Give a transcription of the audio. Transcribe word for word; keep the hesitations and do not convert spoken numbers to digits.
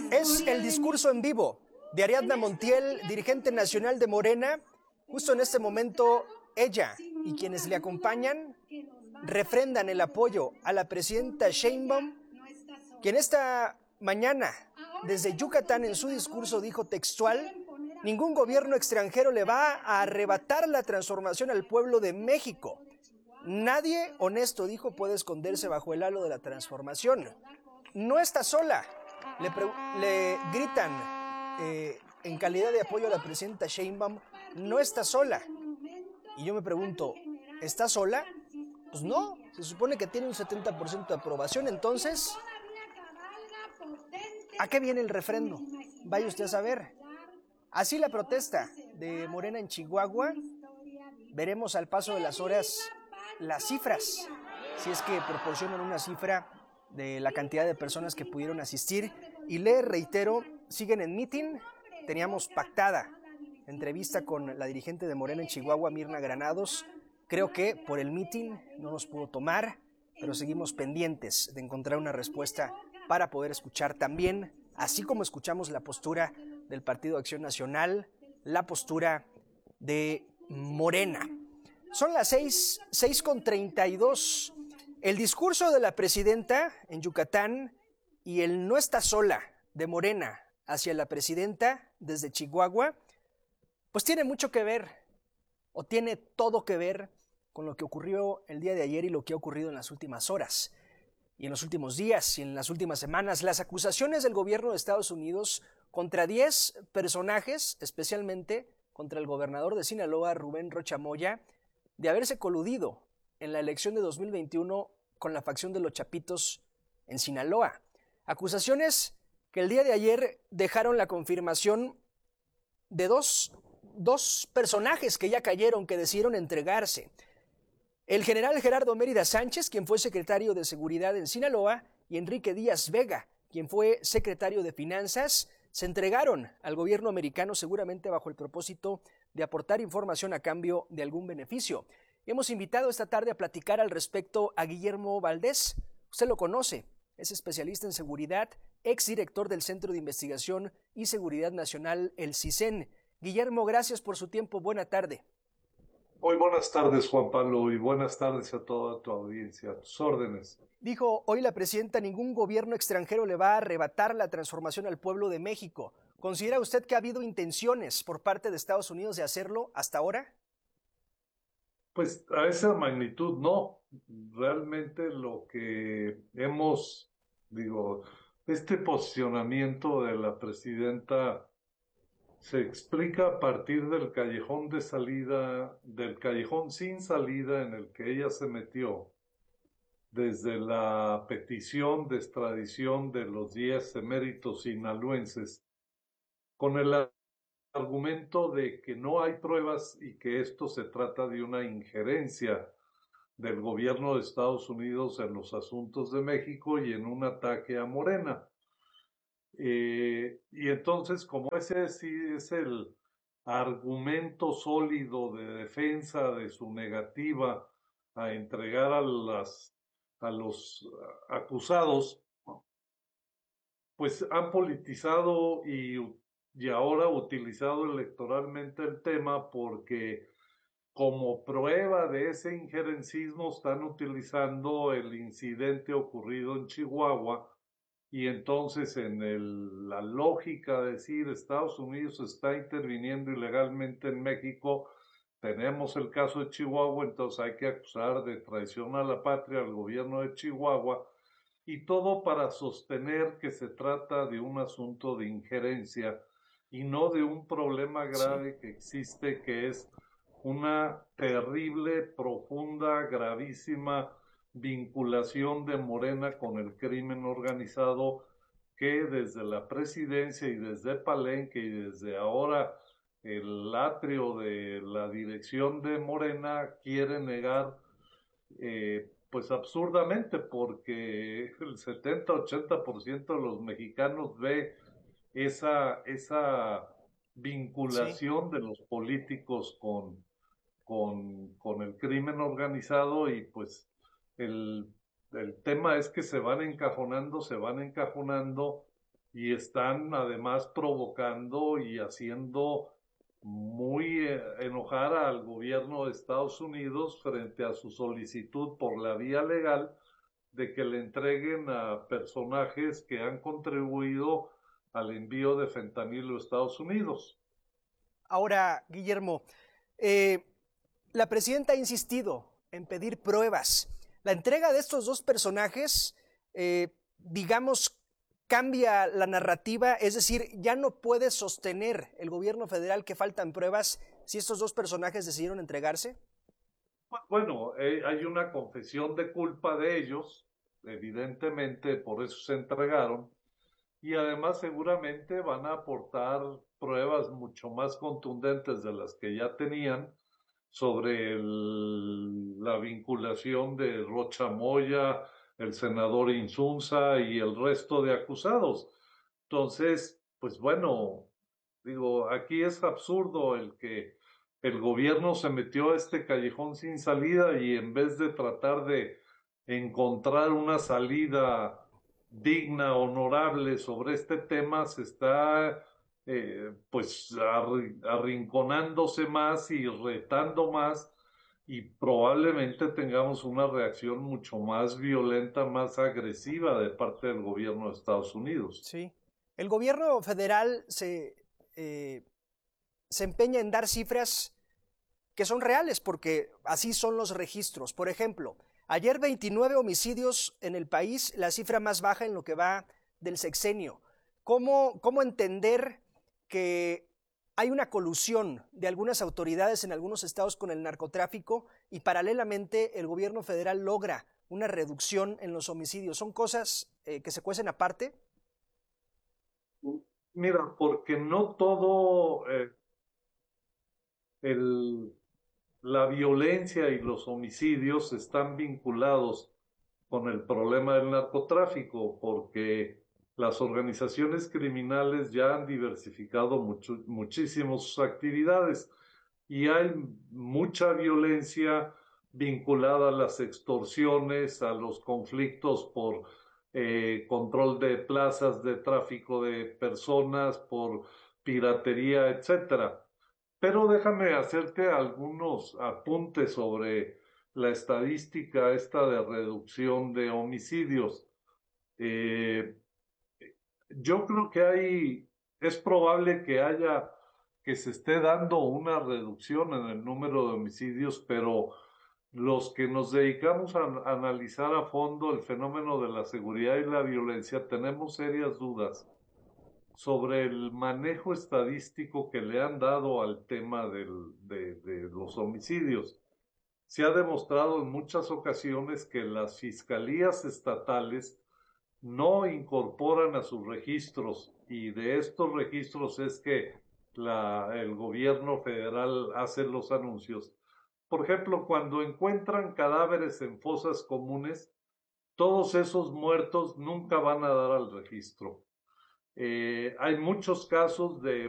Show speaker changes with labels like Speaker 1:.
Speaker 1: Es el discurso en vivo de Ariadna Montiel, dirigente nacional de Morena. Justo en este momento, ella y quienes le acompañan refrendan el apoyo a la presidenta Sheinbaum, quien esta mañana, desde Yucatán, en su discurso dijo textual: ningún gobierno extranjero le va a arrebatar la transformación al pueblo de México. Nadie honesto, dijo, puede esconderse bajo el halo de la transformación. No está sola, le, le gritan eh, en calidad de apoyo a la presidenta Sheinbaum, no está sola. Y yo me pregunto, ¿está sola? Pues no, se supone que tiene un setenta por ciento de aprobación, entonces, ¿a qué viene el refrendo? Vaya usted a saber. Así la protesta de Morena en Chihuahua. Veremos al paso de las horas las cifras, si es que proporcionan una cifra de la cantidad de personas que pudieron asistir. Y le reitero, siguen en meeting. Teníamos pactada entrevista con la dirigente de Morena en Chihuahua, Mirna Granados. Creo que por el meeting no nos pudo tomar, pero seguimos pendientes de encontrar una respuesta para poder escuchar también, así como escuchamos la postura del Partido de Acción Nacional, la postura de Morena. Son las seis, seis con treinta y dos. El discurso de la presidenta en Yucatán y el no está sola de Morena hacia la presidenta desde Chihuahua, pues tiene mucho que ver, o tiene todo que ver con lo que ocurrió el día de ayer y lo que ha ocurrido en las últimas horas, y en los últimos días y en las últimas semanas. Las acusaciones del gobierno de Estados Unidos contra diez personajes, especialmente contra el gobernador de Sinaloa, Rubén Rocha Moya, de haberse coludido en la elección de dos mil veintiuno con la facción de los Chapitos en Sinaloa. Acusaciones que el día de ayer dejaron la confirmación de dos, dos personajes que ya cayeron, que decidieron entregarse. El general Gerardo Mérida Sánchez, quien fue secretario de Seguridad en Sinaloa, y Enrique Díaz Vega, quien fue secretario de Finanzas, se entregaron al gobierno americano seguramente bajo el propósito de aportar información a cambio de algún beneficio. Hemos invitado esta tarde a platicar al respecto a Guillermo Valdés. Usted lo conoce, es especialista en seguridad, exdirector del Centro de Investigación y Seguridad Nacional, el CISEN. Guillermo, gracias por su tiempo. Buena tarde.
Speaker 2: Muy buenas tardes, Juan Pablo, y buenas tardes a toda tu audiencia. A tus órdenes.
Speaker 1: Dijo hoy la presidenta: ningún gobierno extranjero le va a arrebatar la transformación al pueblo de México. ¿Considera usted que ha habido intenciones por parte de Estados Unidos de hacerlo hasta ahora?
Speaker 2: Pues a esa magnitud no. Realmente lo que hemos, digo, este posicionamiento de la presidenta se explica a partir del callejón de salida, del callejón sin salida en el que ella se metió, desde la petición de extradición de los diez eméritos sinaloenses, con el argumento de que no hay pruebas y que esto se trata de una injerencia del gobierno de Estados Unidos en los asuntos de México y en un ataque a Morena. Eh, y entonces, como ese sí es el argumento sólido de defensa de su negativa a entregar a, las, a los acusados, pues han politizado y, y ahora utilizado electoralmente el tema, porque como prueba de ese injerencismo están utilizando el incidente ocurrido en Chihuahua. Y entonces, en el, la lógica de decir Estados Unidos está interviniendo ilegalmente en México, tenemos el caso de Chihuahua, entonces hay que acusar de traición a la patria al gobierno de Chihuahua, y todo para sostener que se trata de un asunto de injerencia y no de un problema grave que existe, que es una terrible, profunda, gravísima vinculación de Morena con el crimen organizado, que desde la presidencia y desde Palenque y desde ahora el atrio de la dirección de Morena quiere negar, eh, pues absurdamente, porque el setenta ochenta por ciento de los mexicanos ve esa, esa vinculación sí. de los políticos con, con, con el crimen organizado, y pues el, el tema es que se van encajonando, se van encajonando y están además provocando y haciendo muy eh, enojar al gobierno de Estados Unidos frente a su solicitud por la vía legal de que le entreguen a personajes que han contribuido al envío de fentanilo a Estados Unidos.
Speaker 1: Ahora, Guillermo, eh, la presidenta ha insistido en pedir pruebas. La entrega de estos dos personajes, eh, digamos, cambia la narrativa, es decir, ya no puede sostener el gobierno federal que faltan pruebas si estos dos personajes decidieron entregarse.
Speaker 2: Bueno, eh, hay una confesión de culpa de ellos, evidentemente por eso se entregaron, y además seguramente van a aportar pruebas mucho más contundentes de las que ya tenían sobre el, la vinculación de Rocha Moya, el senador Insunza y el resto de acusados. Entonces, pues bueno, digo, aquí es absurdo el que el gobierno se metió a este callejón sin salida y en vez de tratar de encontrar una salida digna, honorable sobre este tema, se está eh, pues arrinconándose más y retando más y probablemente tengamos una reacción mucho más violenta, más agresiva de parte del gobierno de Estados Unidos.
Speaker 1: Sí. El gobierno federal se, eh, se empeña en dar cifras que son reales porque así son los registros. Por ejemplo, ayer veintinueve homicidios en el país, la cifra más baja en lo que va del sexenio. ¿Cómo, cómo entender que hay una colusión de algunas autoridades en algunos estados con el narcotráfico y paralelamente el gobierno federal logra una reducción en los homicidios? ¿Son cosas eh, que se cuecen aparte?
Speaker 2: Mira, porque no todo eh, el, la violencia y los homicidios están vinculados con el problema del narcotráfico, porque las organizaciones criminales ya han diversificado mucho, muchísimo sus actividades y hay mucha violencia vinculada a las extorsiones, a los conflictos por eh, control de plazas, de tráfico de personas, por piratería, etcétera. Pero déjame hacerte algunos apuntes sobre la estadística esta de reducción de homicidios. Eh, yo creo que hay, es probable que haya, que se esté dando una reducción en el número de homicidios, pero los que nos dedicamos a, a analizar a fondo el fenómeno de la seguridad y la violencia tenemos serias dudas sobre el manejo estadístico que le han dado al tema del, de, de los homicidios. Se ha demostrado en muchas ocasiones que las fiscalías estatales no incorporan a sus registros y de estos registros es que la, el gobierno federal hace los anuncios. Por ejemplo, cuando encuentran cadáveres en fosas comunes, todos esos muertos nunca van a dar al registro. Eh, hay muchos casos de